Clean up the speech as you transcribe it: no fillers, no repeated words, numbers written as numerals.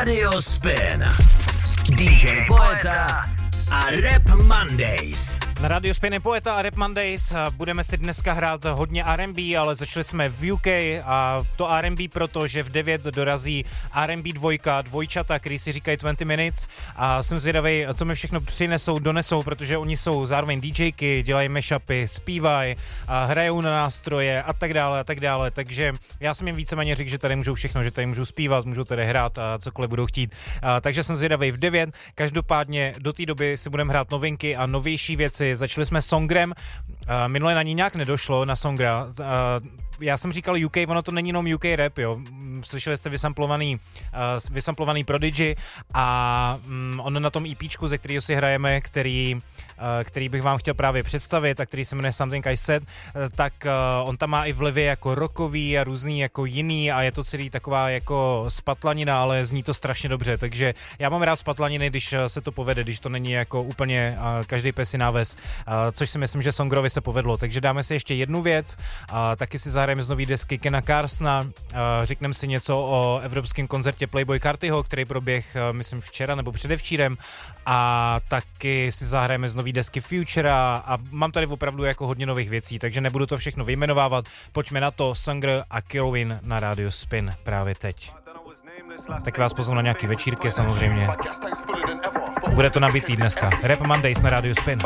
Radio Spin. DJ Poeta a Rap Mondays. Na Radio Spin je Poeta a Rap Mondays. Budeme si dneska hrát hodně R&B, ale začali jsme v UK a to R&B proto, že v 9 dorazí R&B dvojčata, který si říkají 20 Minutes a jsem zvědavý, co mi všechno donesou, protože oni jsou zároveň DJky, dělají mashupy, zpívají, hrajou na nástroje a tak dále, takže já jsem jim víceméně řekl, že tady můžou všechno, že tady můžou zpívat, můžou tady hrát a cokoliv budou chtít. Takže jsem zvědavý v 9. Každopádně do té doby si budeme hrát novinky a novější věci. Začali jsme Songrem, minule na ní nějak nedošlo, na Songra. Já jsem říkal UK, ono to není jenom UK rap, jo. Slyšeli jste vysamplovaný Prodigy a on na tom EPčku, ze kterého si hrajeme, který bych vám chtěl právě představit a který se jmenuje Something I Said, tak on tam má i vlivy jako rockový a různý jako jiný a je to celý taková jako spatlanina, ale zní to strašně dobře, takže já mám rád spatlaniny, když se to povede, když to není jako úplně každý pes si náves, což si myslím, že Songrovi se povedlo, takže dáme si ještě jednu věc, taky si zahrajeme z nový desky Kena Carsona, řekneme si něco o evropském koncertě Playboi Cartiho, který proběh, myslím, včera nebo předevčírem a taky si zahrajeme z nový desky Futura a mám tady opravdu jako hodně nových věcí, takže nebudu to všechno vyjmenovávat. Pojďme na to, Sangr a Kerwin na Radio Spin právě teď. Tak vás pozvu na nějaký večírky samozřejmě. Bude to nabitý dneska. Rap Mondays na Radio Spin.